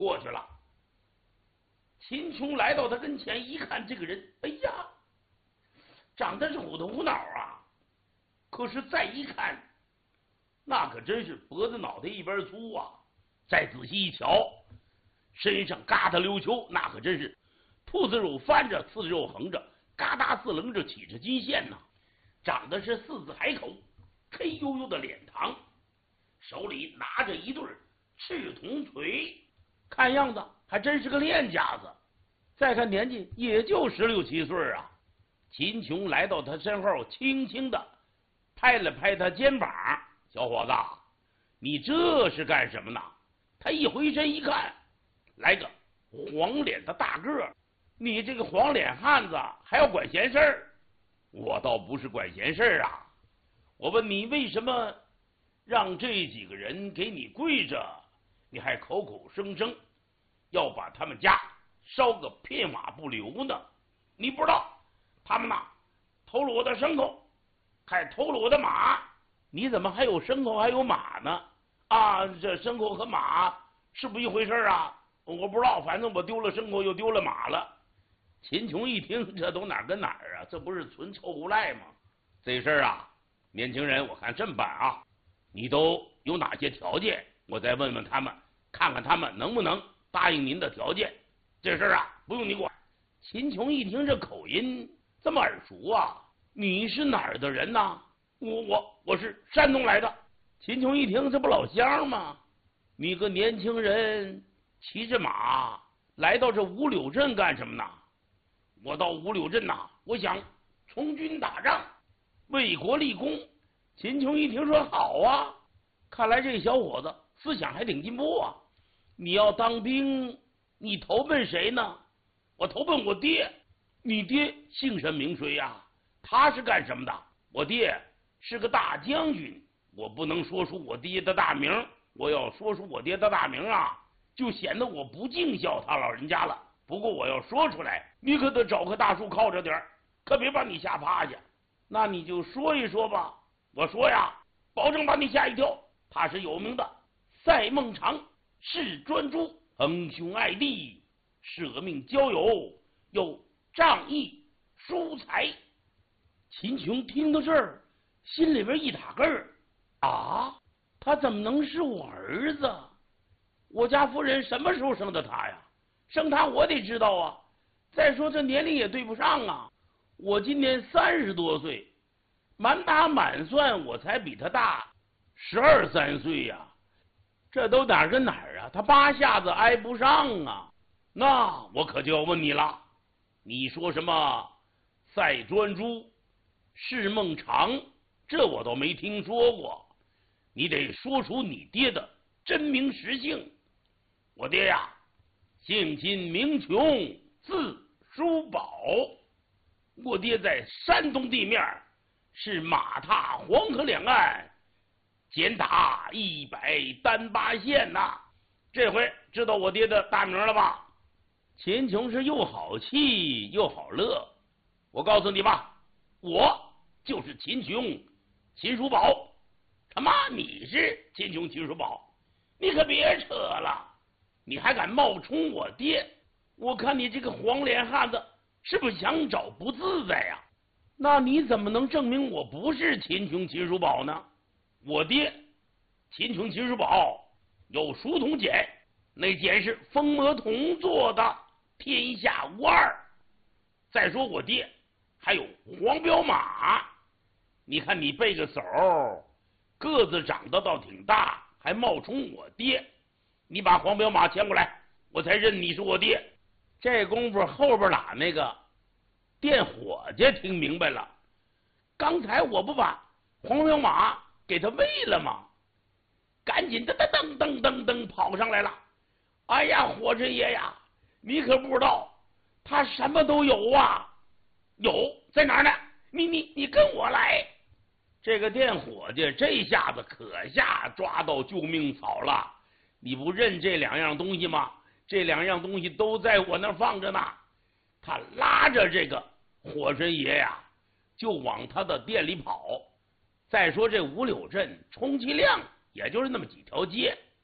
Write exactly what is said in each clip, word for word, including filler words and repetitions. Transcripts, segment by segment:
过去了。秦琼来到他跟前一看，这个人，哎呀，长得是虎头虎脑啊，可是再一看，那可真是脖子脑袋一边粗啊！再仔细一瞧，身上疙瘩溜秋，那可真是兔子肉翻着，刺肉横着，嘎达四棱着，起着金线呐！长得是四字海口，黑黝黝的脸膛，手里拿着一对赤铜锤，看样子还真是个练家子。再看年纪，也就十六七岁啊！秦琼来到他身后，轻轻的拍了拍他肩膀：“小伙子，你这是干什么呢？”他一回身一看，来个黄脸的大个儿，你这个黄脸汉子还要管闲事儿？我倒不是管闲事儿啊，我问你为什么让这几个人给你跪着，你还口口声声要把他们家烧个片瓦不留呢？你不知道他们呐偷了我的牲口，还偷了我的马。你怎么还有牲口还有马呢？啊，这牲口和马是不一回事啊？我不知道，反正我丢了牲口又丢了马了。秦琼一听，这都哪儿跟哪儿啊？这不是纯臭无赖吗？这事儿啊，年轻人，我看这么办啊，你都有哪些条件？我再问问他们，看看他们能不能答应您的条件。这事儿啊，不用你管。秦琼一听这口音这么耳熟啊，你是哪儿的人呢？我我我是山东来的。秦琼一听，这不老乡吗？你个年轻人骑着马来到这五柳镇干什么呢？我到五柳镇呐，我想从军打仗，为国立功。秦琼一听说好啊，看来这小伙子思想还挺进步啊。你要当兵，你投奔谁呢？我投奔我爹。你爹姓甚名谁呀？他是干什么的？我爹是个大将军。我不能说出我爹的大名，我要说出我爹的大名啊，就显得我不敬孝他老人家了。不过我要说出来，你可得找棵大树靠着点儿，可别把你吓趴下。那你就说一说吧。我说呀，保证把你吓一跳。他是有名的赛孟尝，是专诸，恒兄爱弟，舍命交友，有仗义疏财。秦琼听到这儿，心里边一打个儿啊，他怎么能是我儿子？我家夫人什么时候生的他呀？生他我得知道啊。再说这年龄也对不上啊，我今年三十多岁，满打满算我才比他大十二三岁呀、啊，这都哪儿跟哪儿啊？他八下子挨不上啊。那我可就要问你了，你说什么赛专诸、是孟尝，这我都没听说过，你得说出你爹的真名实姓。我爹呀，姓金名琼，字叔宝。我爹在山东地面是马踏黄河两岸，简打一百单八县呐、啊。这回知道我爹的大名了吧？秦琼是又好气又好乐。我告诉你吧，我就是秦琼，秦叔宝。他妈，你是秦琼秦叔宝？你可别扯了，你还敢冒充我爹？我看你这个黄脸汉子是不是想找不自在呀、啊？那你怎么能证明我不是秦琼秦叔宝呢？我爹秦琼秦叔宝有书童简，那简是封魔铜做的，天下无二。再说我爹还有黄骠马，你看你背个手，个子长得倒挺大，还冒充我爹。你把黄骠马牵过来，我才认你是我爹。这功夫后边哪那个店伙计听明白了，刚才我不把黄骠马给他喂了吗？赶紧噔噔噔噔噔跑上来了。哎呀，火神爷呀，你可不知道他什么都有啊。有在哪儿呢？你你你跟我来。这个店伙计这下子可下抓到救命草了。你不认这两样东西吗？这两样东西都在我那儿放着呢。他拉着这个火神爷呀，就往他的店里跑。再说这五柳镇充其量也就是那么几条街，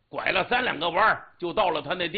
拐了三两个弯就到了他那地。